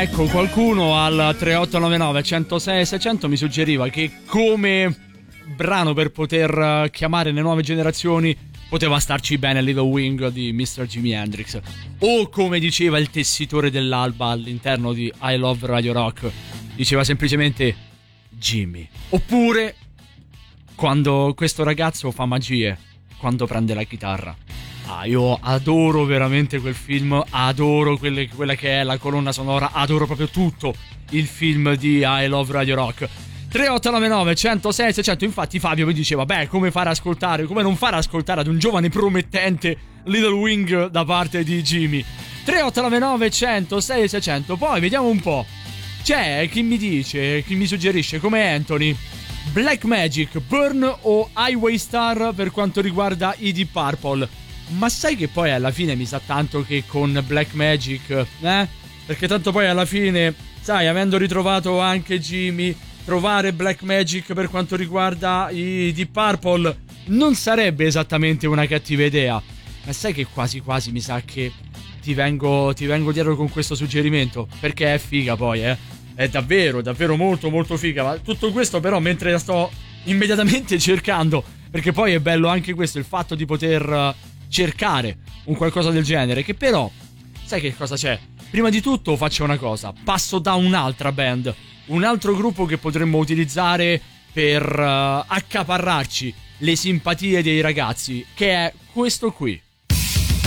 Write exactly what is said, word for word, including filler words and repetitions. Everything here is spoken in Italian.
Ecco, qualcuno al tre otto nove nove uno zero sei sei zero zero mi suggeriva che come brano per poter chiamare le nuove generazioni poteva starci bene Little Wing di mister Jimi Hendrix, o come diceva il tessitore dell'Alba all'interno di I Love Radio Rock, diceva semplicemente Jimmy. Oppure quando questo ragazzo fa magie quando prende la chitarra. Ah, io adoro veramente quel film, adoro quelle, quella che è la colonna sonora, adoro proprio tutto il film di I Love Radio Rock. tre otto nove nove uno zero sei sei zero zero. Infatti Fabio mi diceva, beh, come fare ascoltare, come non fare ascoltare ad un giovane promettente Little Wing da parte di Jimmy. tre otto nove nove uno zero sei sei zero zero. Poi vediamo un po', c'è chi mi dice, chi mi suggerisce come Anthony Black Magic, Burn o Highway Star per quanto riguarda i Deep Purple. Ma sai che poi alla fine mi sa tanto che con Black Magic, eh? Perché tanto poi alla fine, sai, avendo ritrovato anche Jimmy, trovare Black Magic per quanto riguarda i Deep Purple non sarebbe esattamente una cattiva idea. Ma sai che quasi quasi mi sa che ti vengo, ti vengo dietro con questo suggerimento, perché è figa poi, eh? È davvero, davvero molto molto figa. Ma tutto questo però mentre la sto immediatamente cercando, perché poi è bello anche questo, il fatto di poter cercare un qualcosa del genere. Che però, sai che cosa c'è? Prima di tutto faccio una cosa, passo da un'altra band, un altro gruppo che potremmo utilizzare per uh, accaparrarci le simpatie dei ragazzi, che è questo qui.